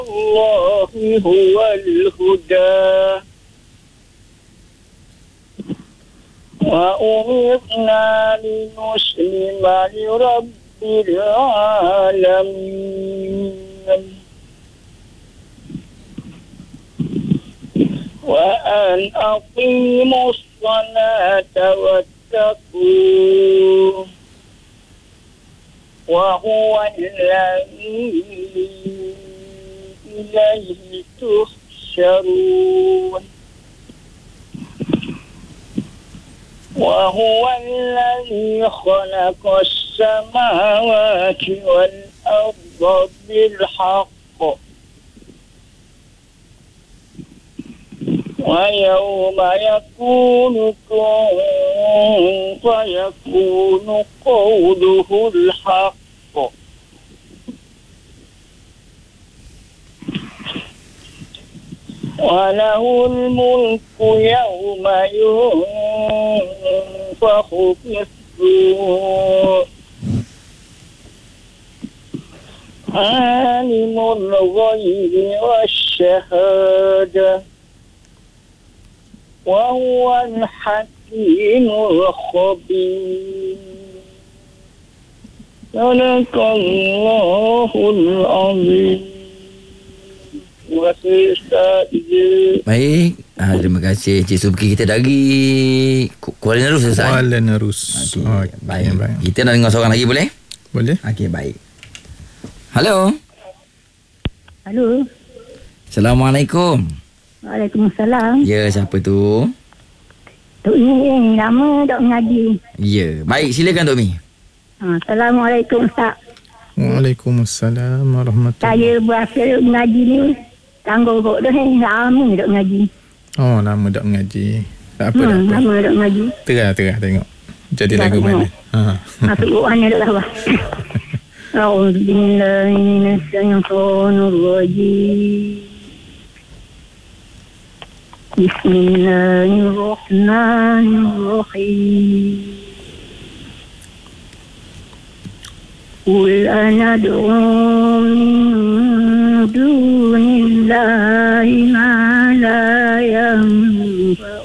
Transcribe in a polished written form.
الله هو الهدى وأمرنا لنسلم لرب العالمين وأن أقيموا الصلاة واتقوه وهو الذي إليه تحشرون وهو الذي خلق السماوات والأرض بالحق ويوم يكون كن فيكون قوله الحق وله الملك يوم ينفخ في الصور عالم الغيب والشهادة وهو الحكيم الخبير صدق الله العظيم. Terima kasih Ustaz. Baik, terima kasih Cik Subki. Kita dari Kuala Nerus, Ustaz. Kuala Nerus. Okay. Baik. Kita nak dengar seorang lagi, boleh? Boleh. Okey, baik. Halo. Halo. Assalamualaikum. Waalaikumsalam. Ya, siapa tu? Tok Mi, nama Dok Ngaji. Ya, baik, silakan Tok Mi. Assalamualaikum Ustaz. Waalaikumsalam warahmatullahi. Saya berasa Dok Ngaji ni tangguh kok dah lama Dok Ngaji. Oh, nama Dok Ngaji. Tak apa dah. Nama Dok Ngaji. Terah tengok. Jadi lagu mana? Masuk Quran Dok lah. A'udzubillahi minasyaitonirrajim. Bismillahirrahmanirrahim. Qul anad'u min dunillahi ma la yanfa'u